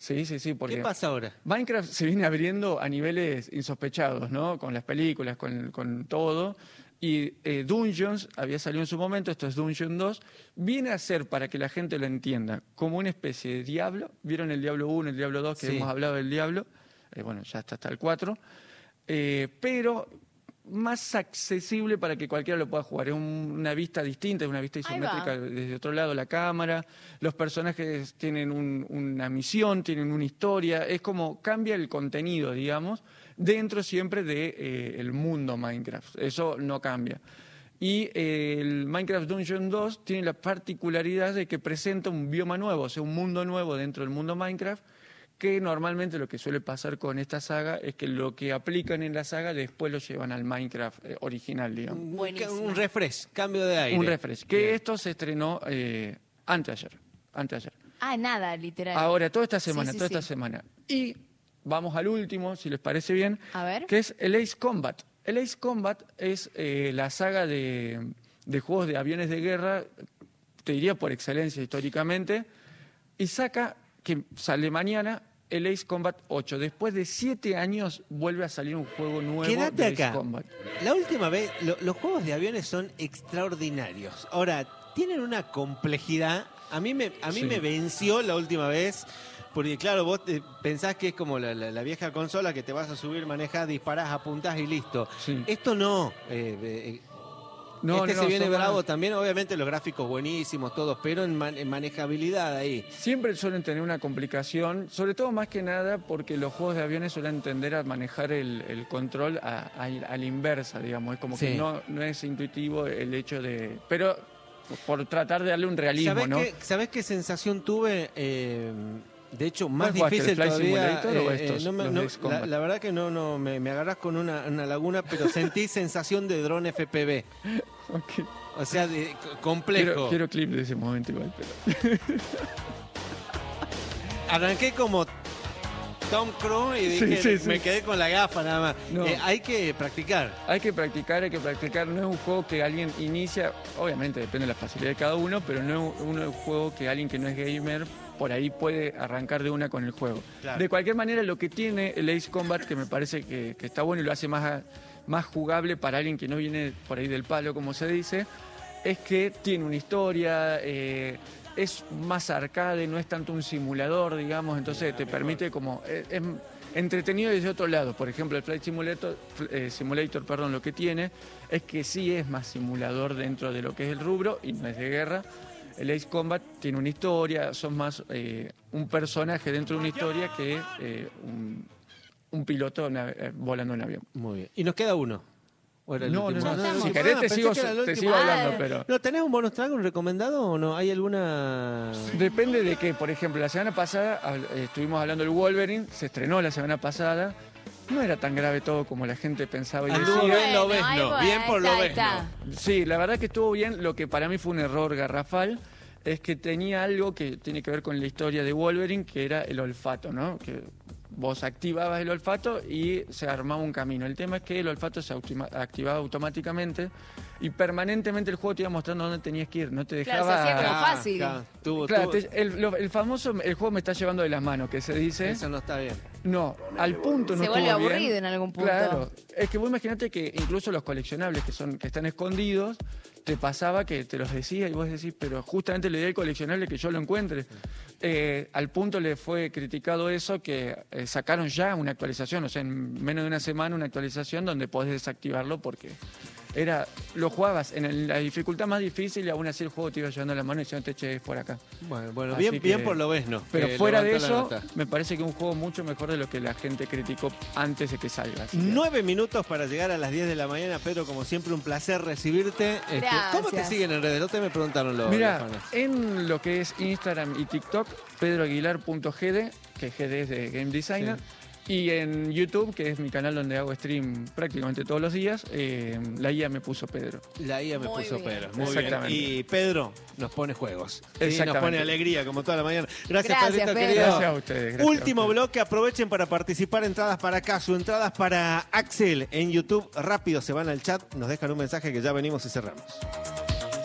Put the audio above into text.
Sí, porque ¿Qué pasa ahora? Minecraft se viene abriendo a niveles insospechados, ¿no? Con las películas, con todo. Y Dungeons, había salido en su momento, esto es Dungeon 2, viene a ser, para que la gente lo entienda, como una especie de Diablo. ¿Vieron el Diablo 1, el Diablo 2, que Sí. hemos hablado del Diablo? Bueno, ya está hasta el 4. Pero más accesible para que cualquiera lo pueda jugar. Es una vista distinta, es una vista Ahí va. isométrica desde otro lado la cámara. Los personajes tienen una misión, tienen una historia. Es como cambia el contenido, digamos, dentro siempre de el mundo Minecraft. Eso no cambia. Y el Minecraft Dungeon 2 tiene la particularidad de que presenta un bioma nuevo, o sea, un mundo nuevo dentro del mundo Minecraft, que normalmente lo que suele pasar con esta saga es que lo que aplican en la saga después lo llevan al Minecraft original, digamos. Buenísimo. Un refresh, cambio de aire. Un refresh. Que Bien. esto se estrenó anteayer. Ah, nada, literal. Ahora, toda esta Sí, semana, sí. Y vamos al último, si les parece bien, A ver. que es el Ace Combat. El Ace Combat es la saga de juegos de aviones de guerra, te diría por excelencia históricamente, y saca, que sale mañana, el Ace Combat 8. Después de 7 años vuelve a salir un juego nuevo Quédate de acá. Ace Combat. La última vez, los juegos de aviones son extraordinarios. Ahora, tienen una complejidad. A mí me venció la última vez. Porque claro, vos pensás que es como la vieja consola que te vas a subir, manejás, disparás, apuntás y listo. Sí. Esto no. No, se viene son bravo más- también. Obviamente los gráficos buenísimos, todos, pero en manejabilidad ahí. Siempre suelen tener una complicación, sobre todo más que nada porque los juegos de aviones suelen tender a manejar el control a la inversa, digamos. Es como Sí. que no es intuitivo el hecho de... Pero por tratar de darle un realismo, ¿no? ¿Sabés qué sensación tuve? De hecho, más ¿Cuál jugaste, difícil el Flight todavía. Simulator o estos, los de Ace Combat? La verdad que no me agarrás con una laguna, pero sentí sensación de dron FPV. Ok. O sea, complejo. Quiero clip de ese momento igual, pero... Arranqué como Tom Cruise y dije, Sí. me quedé con la gafa nada más. No. Hay que practicar. Hay que practicar. No es un juego que alguien inicia, obviamente depende de la facilidad de cada uno, pero no es un juego que alguien que no es gamer por ahí puede arrancar de una con el juego. Claro. De cualquier manera, lo que tiene el Ace Combat, que me parece que está bueno y lo hace más jugable para alguien que no viene por ahí del palo, como se dice, es que tiene una historia, es más arcade, no es tanto un simulador, digamos, entonces te permite como... es entretenido desde otro lado. Por ejemplo, el Flight Simulator, perdón, lo que tiene es que sí es más simulador dentro de lo que es el rubro y no es de guerra. El Ace Combat tiene una historia, son más un personaje dentro de una historia que un piloto volando en avión. Muy bien. Y nos queda uno. ¿O era el No, último? no, Si Ah, querés te pensé sigo, que era el te último. sigo hablando, Ah, pero... ¿No tenés un bonus track, un recomendado o no? ¿Hay alguna...? Depende de que, por ejemplo, la semana pasada estuvimos hablando del Wolverine, se estrenó la semana pasada, no era tan grave todo como la gente pensaba y Anduvo decía. bien lo ves, ahí no. bueno, Bien por lo ahí ves, está. Sí, la verdad que estuvo bien. Lo que para mí fue un error garrafal es que tenía algo que tiene que ver con la historia de Wolverine, que era el olfato, ¿no? Que vos activabas el olfato y se armaba un camino. El tema es que el olfato se activaba automáticamente y permanentemente el juego te iba mostrando dónde tenías que ir, no te Claro, dejaba... se hacía como fácil. Claro, el famoso, el juego me está llevando de las manos, que se dice... Eso no está bien. No, al punto no Se vuelve estuvo bien. aburrido en algún punto. Claro, es que vos imaginate que incluso los coleccionables que están escondidos, te pasaba que te los decía y vos decís, pero justamente le di al coleccionable que yo lo encuentre. Al punto le fue criticado eso, que sacaron ya una actualización, o sea, en menos de una semana una actualización donde podés desactivarlo porque lo jugabas en la dificultad más difícil y aún así el juego te iba llevando la mano y diciendo, che, es por acá. Bueno, Así bien por lo ves, ¿no? Pero Que fuera de levantó la eso, nota. me parece que es un juego mucho mejor de lo que la gente criticó antes de que salga. así que- 9 minutos para llegar a las 10 de la mañana. Pedro, como siempre, un placer recibirte. ¿Cómo te Gracias. siguen en redes? No te me preguntaron los Mira, fans. en lo que es Instagram y TikTok, pedroaguilar.gd, que GD es de Game Designer, y en YouTube, que es mi canal donde hago stream prácticamente todos los días, la IA me puso Pedro. La IA me Muy puso bien. Pedro. Muy bien. Exactamente. Y Pedro nos pone juegos. Sí, nos Exactamente. pone alegría, como toda la mañana. Gracias, Gracias, Pedrito, Pedro. querido. Gracias a ustedes. gracias Último a ustedes. bloque, aprovechen para participar. Entradas para Casu, entradas para Axel en YouTube. Rápido se van al chat, nos dejan un mensaje que ya venimos y cerramos.